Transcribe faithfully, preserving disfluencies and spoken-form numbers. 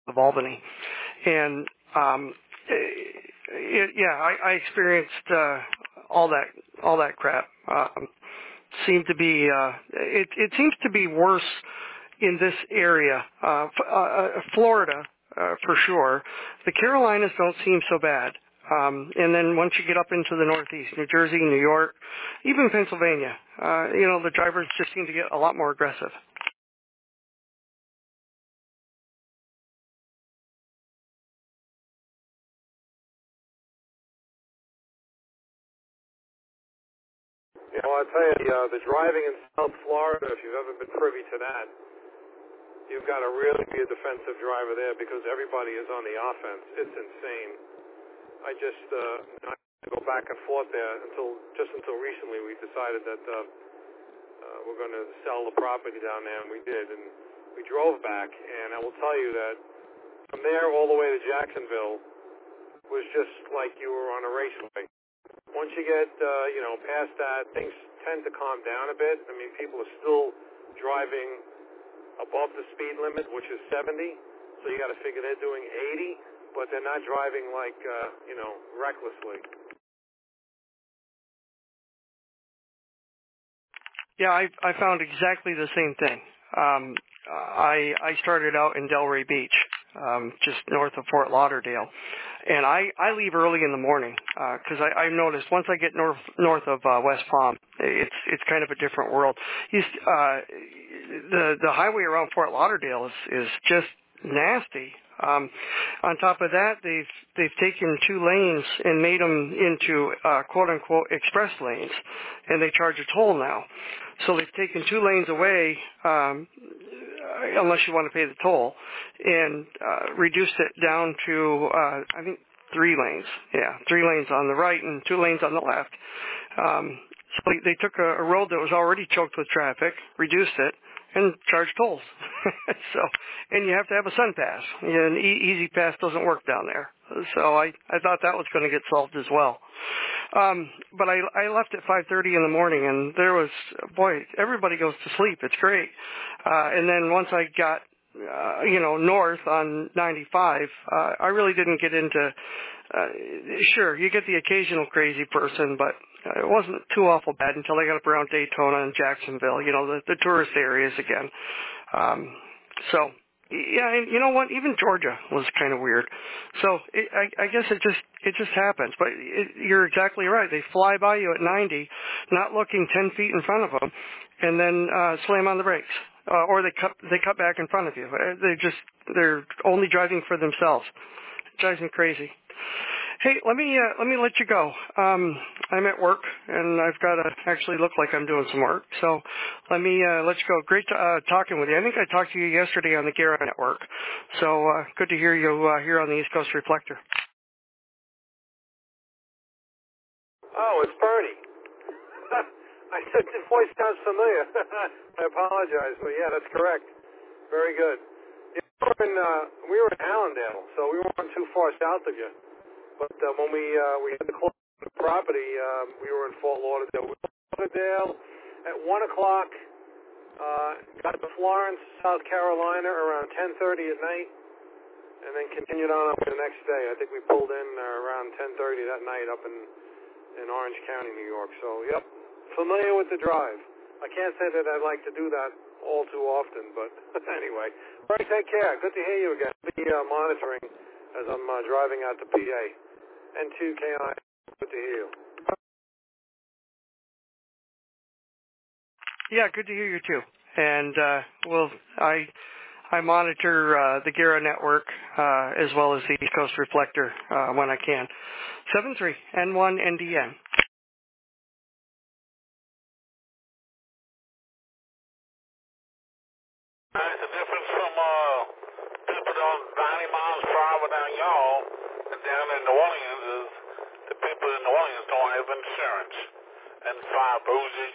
of Albany. And um, it, yeah, I, I experienced uh, all that all that crap. Um, seemed to be uh, it, it seems to be worse in this area, uh, uh, Florida uh, for sure. The Carolinas don't seem so bad. Um, and then once you get up into the Northeast, New Jersey, New York, even Pennsylvania, uh, you know, the drivers just seem to get a lot more aggressive. You know, I'll tell you, uh, the driving in South Florida, if you've ever been privy to that, you've got to really be a defensive driver there because everybody is on the offense. It's insane. I just uh, I had to go back and forth there until just until recently we decided that uh, uh, we're going to sell the property down there, and we did. And we drove back, and I will tell you that from there all the way to Jacksonville was just like you were on a raceway. Once you get, uh, you know, past that, things tend to calm down a bit. I mean, people are still driving above the speed limit, which is seventy, so you got to figure they're doing eighty, but they're not driving like, uh, you know, recklessly. Yeah, I, I found exactly the same thing. Um, I I started out in Delray Beach, um, just north of Fort Lauderdale, and I, I leave early in the morning because uh, I, I noticed once I get north north of uh, West Palm, it's it's kind of a different world. You, uh, the the highway around Fort Lauderdale is is just nasty. Um, on top of that, they've they've taken two lanes and made them into uh, quote unquote express lanes, and they charge a toll now. So they've taken two lanes away, um, unless you want to pay the toll, and uh, reduced it down to uh, I think three lanes. Yeah, three lanes on the right and two lanes on the left. Um, so they took a, a road that was already choked with traffic, reduced it, and charge tolls. So, and you have to have a sun pass. An e- easy pass doesn't work down there. So I, I thought that was going to get solved as well. Um, but I, I left at five thirty in the morning, and there was, boy, everybody goes to sleep. It's great. Uh, and then once I got, uh, you know, north on ninety-five, uh, I really didn't get into, uh, sure, you get the occasional crazy person, but it wasn't too awful bad until I got up around Daytona and Jacksonville, you know, the, the tourist areas again. Um, so, yeah, and you know what? Even Georgia was kind of weird. So it, I, I guess it just it just happens. But it, you're exactly right. They fly by you at ninety, not looking ten feet in front of them, and then uh, slam on the brakes, uh, or they cut they cut back in front of you. They just they're only driving for themselves. It drives me crazy. Hey, let me uh, let me let you go. Um, I'm at work, and I've got to actually look like I'm doing some work. So let me uh, let you go. Great uh, talking with you. I think I talked to you yesterday on the Gera Network. So uh, good to hear you uh, here on the East Coast Reflector. Oh, it's Bernie. I said the voice sounds familiar. I apologize, but yeah, that's correct. Very good. Yeah, we, were in, uh, we were in Allendale, so we weren't too far south of you. But uh, when we uh, we had to close the property, um, we were in Fort Lauderdale. We were in Lauderdale at one o'clock. Uh, got to Florence, South Carolina, around ten thirty at night, and then continued on up the next day. I think we pulled in uh, around ten thirty that night up in in Orange County, New York. So, yep, familiar with the drive. I can't say that I'd like to do that all too often, but anyway. All right, take care. Good to hear you again. Be uh, monitoring as I'm uh, driving out to P A. N two K I, good to hear you. Yeah, good to hear you too. And uh, well, I I monitor uh, the Gera Network uh, as well as the East Coast Reflector uh, when I can. seven three N one N D N. That's the difference from uh, people doing ninety miles per hour down y'all and down in New Orleans is the people in New Orleans don't have insurance. And five bruises